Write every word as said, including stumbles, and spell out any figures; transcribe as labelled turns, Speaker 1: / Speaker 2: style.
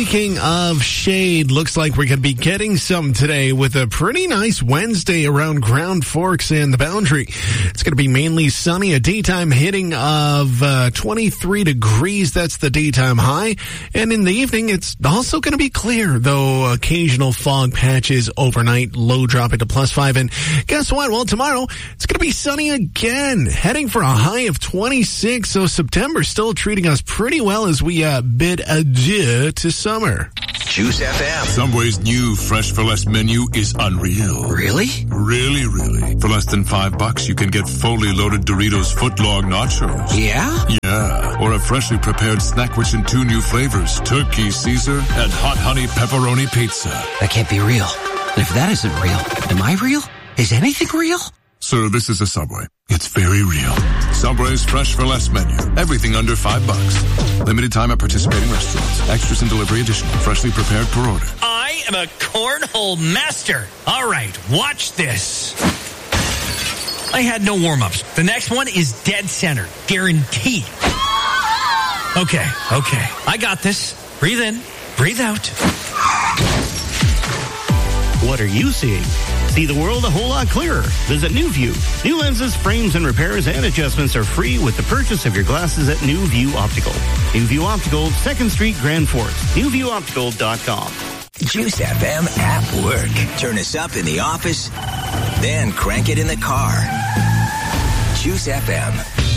Speaker 1: speaking of shade, looks like we're going to be getting some today with a pretty nice Wednesday around Grand Forks and the Boundary. It's going to be mainly sunny, a daytime hitting of uh, twenty-three degrees. That's the daytime high. And in the evening, it's also going to be clear, though occasional fog patches overnight, low dropping to plus five. And guess what? Well, tomorrow, it's going to be sunny again, heading for a high of twenty-six. So September still treating us pretty well as we uh, bid adieu to summer.
Speaker 2: Juice F M.
Speaker 3: Subway's new Fresh for Less menu is unreal.
Speaker 2: Really?
Speaker 3: Really, really. For less than five bucks, you can get fully loaded Doritos footlong nachos.
Speaker 2: Yeah?
Speaker 3: Yeah. Or a freshly prepared snack rich in two new flavors, turkey Caesar and hot honey pepperoni pizza.
Speaker 2: That can't be real. And if that isn't real, am I real? Is anything real?
Speaker 3: Sir, this is a Subway. It's very real. Subway's Fresh for Less menu. Everything under five bucks. Limited time at participating restaurants. Extras and delivery additional. Freshly prepared per order.
Speaker 4: I am a cornhole master. All right, watch this. I had no warm-ups. The next one is dead center. Guaranteed. Okay, okay. I got this. Breathe in. Breathe out.
Speaker 5: What are you seeing? See the world a whole lot clearer. Visit New View. New lenses, frames, and repairs and adjustments are free with the purchase of your glasses at New View Optical. New View Optical, second Street, Grand Forks. new view optical dot com.
Speaker 2: Juice F M at work. Turn us up in the office, then crank it in the car. Juice F M.